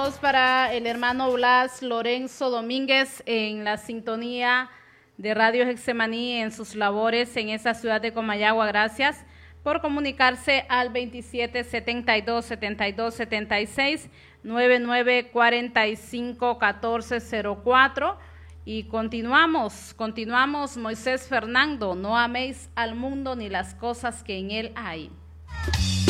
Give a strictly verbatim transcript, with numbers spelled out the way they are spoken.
Saludos para el hermano Blas Lorenzo Domínguez en la sintonía de Radio Getsemaní en sus labores en esa ciudad de Comayagua. Gracias por comunicarse al veintisiete setenta y dos, setenta y dos, setenta y seis, noventa y nueve cuarenta y cinco, catorce cero cuatro. Y continuamos, continuamos, Moisés Fernando, no améis al mundo ni las cosas que en él hay.